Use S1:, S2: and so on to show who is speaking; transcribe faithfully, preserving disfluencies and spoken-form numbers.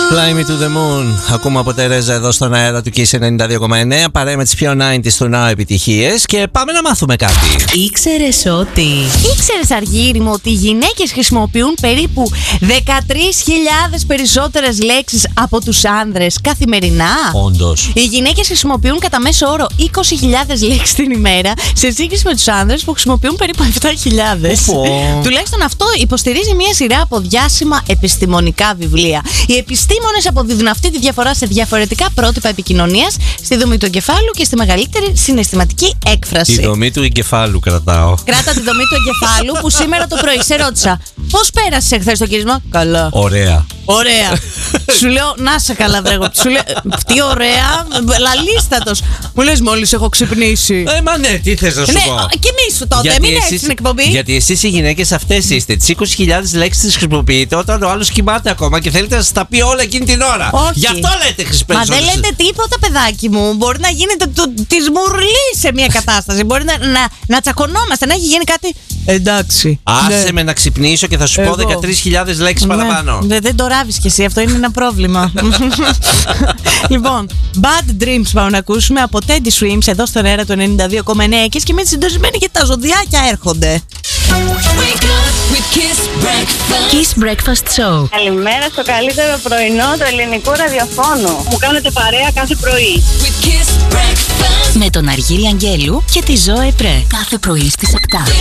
S1: Fly me to the moon. Ακούμε από Τερέζα εδώ στον αέρα του Kiss ενενήντα δύο κόμμα εννέα. Παρέα με τις πιο ενενήντα του Now επιτυχίες. Και πάμε να μάθουμε κάτι.
S2: Ήξερες ότι.
S3: Ήξερες, Αργύρι μου, ότι οι γυναίκες χρησιμοποιούν περίπου δεκατρείς χιλιάδες περισσότερες λέξεις από τους άνδρες καθημερινά?
S1: Όντως.
S3: Οι γυναίκες χρησιμοποιούν κατά μέσο όρο είκοσι χιλιάδες λέξεις την ημέρα, σε σύγκριση με τους άνδρες που χρησιμοποιούν περίπου επτά χιλιάδες. Τουλάχιστον αυτό υποστηρίζει μια σειρά από διάσημα επιστημονικά βιβλία. Οι επιστήμονες αποδίδουν αυτή τη διαφορά σε διαφορετικά πρότυπα επικοινωνίας, στη δομή του εγκεφάλου και στη μεγαλύτερη συναισθηματική έκφραση.
S1: Τη δομή του εγκεφάλου κρατάω.
S3: Κράτα τη δομή του εγκεφάλου που σήμερα το πρωί σε ρώτησα. Πώς πέρασε χθες το κύρισμα? Καλά.
S1: Ωραία.
S3: Ωραία. Σου λέω, να σε καλά, βρέγω. Σου λέω, τι ωραία, λαλίστατος. Μου λες, μόλις έχω ξυπνήσει.
S1: Ε, μα ναι, τι θες να σου
S3: Ναι,
S1: πω.
S3: και εμείς σου τότε,
S1: Γιατί
S3: μην
S1: εσείς-
S3: έχεις την εκπομπή.
S1: Γιατί εσείς οι γυναίκες αυτές είστε. Τις είκοσι χιλιάδες λέξεις τις χρησιμοποιείτε όταν ο άλλος κοιμάται ακόμα και θέλετε να σας τα πει όλα εκείνη την ώρα.
S3: Όχι.
S1: Γι' αυτό λέτε
S3: Μα
S1: χρησιμοποιείτε.
S3: δεν λέτε τίποτα, παιδάκι μου. Μπορεί να γίνεται τη μουρλή σε μια κατάσταση. Μπορεί να, να, να τσακωνόμαστε, να έχει γίνει κάτι. Εντάξει.
S1: Άσε
S3: Ναι.
S1: με να ξυπνήσω και θα σου πω
S3: Εγώ.
S1: δεκατρείς χιλιάδες λέξεις
S3: Ναι.
S1: παραπάνω.
S3: Δεν, δεν το ράβεις κι εσύ, αυτό είναι ένα πρόβλημα. Λοιπόν, Bad Dreams πάμε να ακούσουμε από Teddy Swims εδώ στον αέρα του ενενήντα δύο κόμμα εννέα και είμαι συντονισμένη γιατί τα ζωδιάκια έρχονται.
S2: Wake up with Kiss Breakfast. Kiss Breakfast Show.
S4: Καλημέρα στο καλύτερο πρωινό του ελληνικού ραδιοφώνου. Μου κάνετε παρέα κάθε πρωί.
S2: With Kiss Breakfast. Με τον Αργύρι Αγγέλου και τη Ζώε Πρέ. Κάθε πρωί στις επτά.